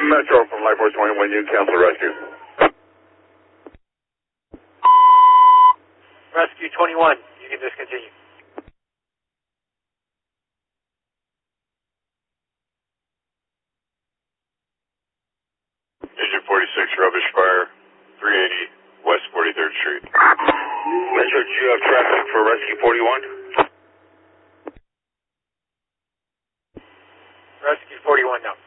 Metro from Life Force 21, you cancel rescue. Rescue 21, you can discontinue. Engine 46, rubbish fire, 380 West 43rd Street. Metro, do you have traffic for Rescue 41? Rescue 41 now.